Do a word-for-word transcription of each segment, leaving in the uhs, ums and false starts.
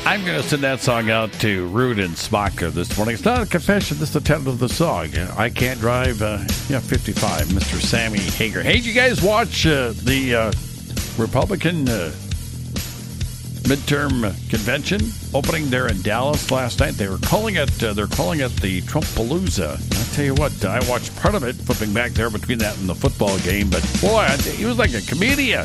I'm going to send that song out to Rude and Smaka this morning. It's not a confession. This is the title of the song. I Can't Drive uh, yeah, fifty-five, Mister Sammy Hagar. Hey, did you guys watch uh, the uh, Republican uh, midterm convention opening there in Dallas last night? They were calling it, uh, they're calling it the Trumpalooza. I tell you what, I watched part of it, flipping back there between that and the football game, but boy, he was like a comedian.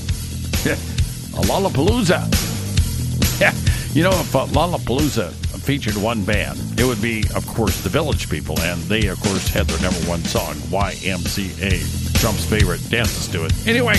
A Lollapalooza. Yeah. You know, if uh, Lollapalooza featured one band, it would be, of course, the Village People. And they, of course, had their number one song, Y M C A. Trump's favorite dances to it. Anyway,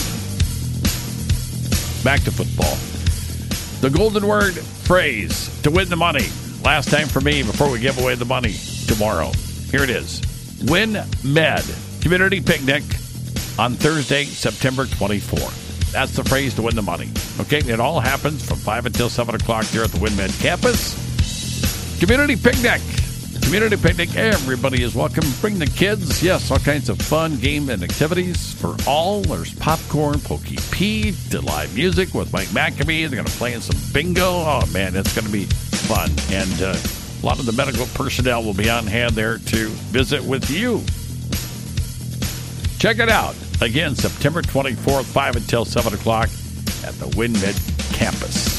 back to football. The golden word phrase to win the money. Last time for me before we give away the money tomorrow. Here it is. Win Med. Community picnic on Thursday, September twenty-fourth. That's the phrase to win the money. Okay, it all happens from five until seven o'clock there at the WinMed campus. Community picnic. Community picnic. Everybody is welcome. Bring the kids. Yes, all kinds of fun, game, and activities for all. There's popcorn, Pokey Pete, live music with Mike McAfee. They're going to play in some bingo. Oh, man, it's going to be fun. And uh, a lot of the medical personnel will be on hand there to visit with you. Check it out. Again, September twenty-fourth, five until seven o'clock at the WinMed campus.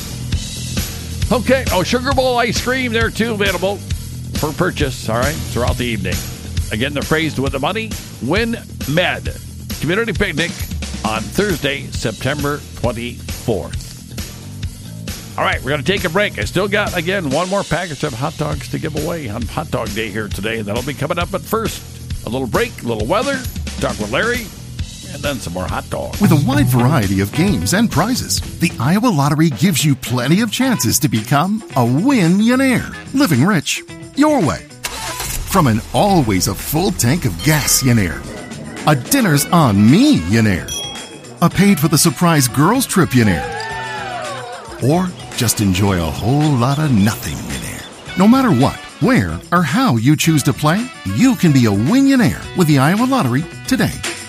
Okay. Oh, Sugar Bowl ice cream there, too, available for purchase, all right, throughout the evening. Again, the phrase to win the money, Win Med. Community picnic on Thursday, September twenty-fourth. All right, we're going to take a break. I still got, again, one more package of hot dogs to give away on Hot Dog Day here today. That'll be coming up. But first, a little break, a little weather, talk with Larry, and then some more hot dogs. With a wide variety of games and prizes, the Iowa Lottery gives you plenty of chances to become a win-millionaire, living rich your way. From an always a full tank of gas-millionaire, a dinner's on me-millionaire, a paid-for-the-surprise girls' trip-millionaire, or just enjoy a whole lot of nothing-millionaire. No matter what, where, or how you choose to play, you can be a win-millionaire with the Iowa Lottery today.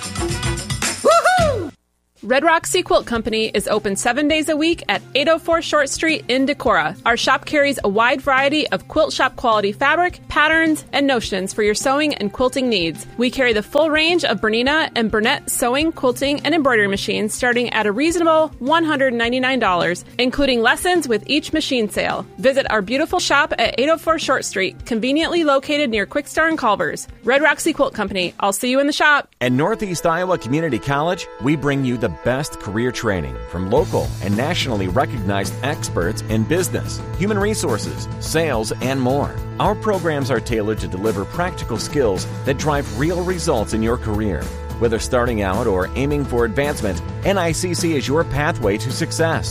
Red Rock Sea Quilt Company is open seven days a week at eight oh four Short Street in Decorah. Our shop carries a wide variety of quilt shop quality fabric, patterns, and notions for your sewing and quilting needs. We carry the full range of Bernina and Burnett sewing, quilting, and embroidery machines starting at a reasonable one hundred ninety-nine dollars, including lessons with each machine sale. Visit our beautiful shop at eight oh four Short Street, conveniently located near Quickstar and Culver's. Red Rock Sea Quilt Company. I'll see you in the shop. At Northeast Iowa Community College, we bring you the best career training from local and nationally recognized experts in business, human resources, sales, and more. Our programs are tailored to deliver practical skills that drive real results in your career. Whether starting out or aiming for advancement, N I C C is your pathway to success.